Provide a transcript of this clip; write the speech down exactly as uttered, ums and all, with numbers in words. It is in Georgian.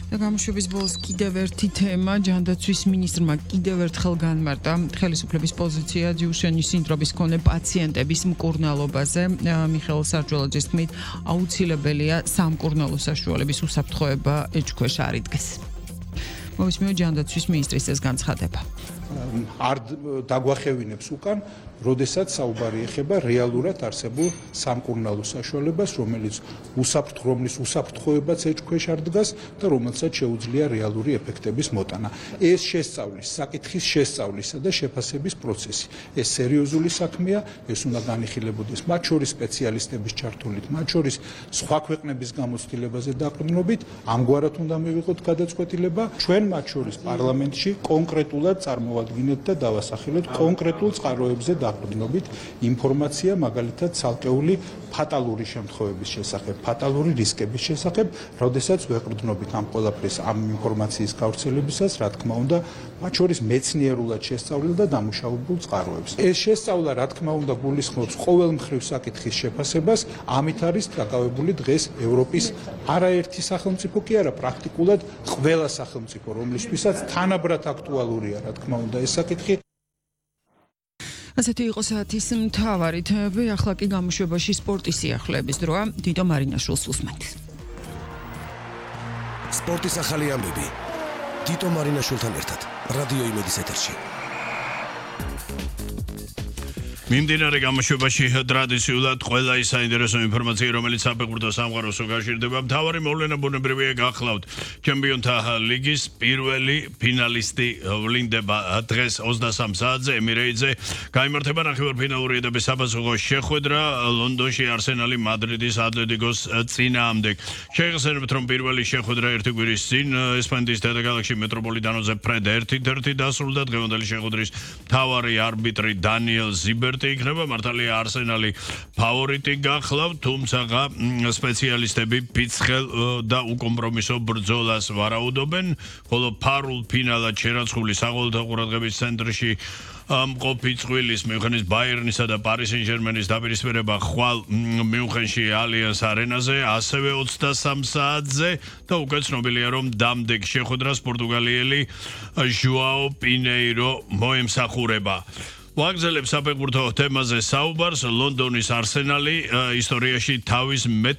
და გამოშვების ბოლოს კიდევ ერთი თემა ჯანდაცვის მინისტრმა კიდევ ერთხელ განმარტა ხელისუფლების პოზიცია დიუშენის სინდრომის მქონე პაციენტების მკურნალობაზე. მიხეილ სარჯველაძის თქმით, აუცილებელია სამკურნალო საშუალების უსაფრთხოება ეჭქვეშ არიდგეს. მოვისმინოთ ჯანდაცვის მინისტრის ეს განცხადება. არ დაგვახევინებს უკან, როდესაც საუბარი ეხება რეალურად არსებულ სამკურნალო საშუალებას, რომელიც უსაფრთხო რომლის უსაფრთხოებაც ეჭქვეშ არ დგას და რომელსაც შეუძლია რეალური ეფექტების მოტანა. ეს შესწავლის, საკითხის შესწავლისა და შეფასების პროცესი. ეს სერიოზული საქმეა, ეს უნდა განიხილებოდეს მათ შორის სპეციალისტების ჩართულით, მათ შორის სხვა ქვეყნების გამოცდილებაზე დაყრდნობით, ამგვარად უნდა მივიღოთ გადაწყვეტილება, ჩვენ მათ შორის პარლამენტში კონკრეტულად წარმოვადგინეთ და დავასახელოთ კონკრეტულ წყაროებზე დაყრდნობით ინფორმაცია, მაგალითად ცალკეული ფატალური შემთხვევების შესახებ, ფატალური რისკების შესახებ, როდესაც ვეყრდნობით ამ ყველაფრის ამ ინფორმაციის გავრცელებისას, რა თქმა უნდა, მათ შორის მეცნიერულად შესწავლილ და დამუშავებულ წყაროებს. ეს შესწავლა, რა თქმა უნდა, გულისხმობს ყოველ მხრივ საკითხის შეფასებას, ამით არის დაკავებული დღეს ევროპის არაერთი სახელმწიფო კი არა, პრაქტიკულად ყველა სახელმწიფო, რომლისთვისაც თანაბრად აქტუალურია, რა თქმა უნდა, ეს საკითხი. ასეთი იყო საათის მთავარი თემები, ახლა კი გამოშვებაში სპორტის სიახლეების დროა. დიდო მარინაშვილს უსმენთ. სპორტის ახალი ამბები. დიდო მარინაშვილთან ერთად რადიო იმედის ეთერში. მიმდინარე გამოშვებაში ტრადიციულად ყველა ის საინტერესო ინფორმაცია, რომელიც საფეხბურთო სამყაროს უკავშირდება, მთავარი მოვლენა ბუნებრივია გახლავთ. ჩემპიონთა ლიგის პირველი ფინალისტი ვლინდება დღეს ოცდასამ საათზე ემირეიტზე. გაიმართება ნახევარფინალური ეტაპის საფასურო შეხვედრა ლონდონში არსენალი მადრიდის ატლეტიკოს წინააღმდეგ. შეგახსენებთ, რომ პირველი შეხვედრა ერთი კვირის წინ ესპანეთის დედაქალაქში მეტროპოლიტანოზე ფრედ ერთ-ერთი დასრულდა. დღევანდელი შეხვედრის მთავარი არბიტრი დანიელ ზიბერტი იქნება, მართალია არსენალი ფავორიტი გახლავთ, თუმცა სპეციალისტები ფიცხელ და უკომპრომისო ბრძოლას ვარაუდობენ, ხოლო ფარულ ფინალად შერაცხული საყოველთაო ყურადღების ცენტრში მყოფი წყვილის მიუნხენის ბაიერნისა და პარი სენ-ჟერმენის დაპირისპირება ხვალ მიუნხენში ალიანს არენაზე, ასევე ოცდასამ საათზე და უკვე ცნობილია, რომ დამდეგ შეხვედრას პორტუგალიელი ჟუაო პინეირო მოემსახურება. ვაგზელებ საფეხბურთო თემაზე საუბარს. ლონდონის არსენალი ისტორიაში თავის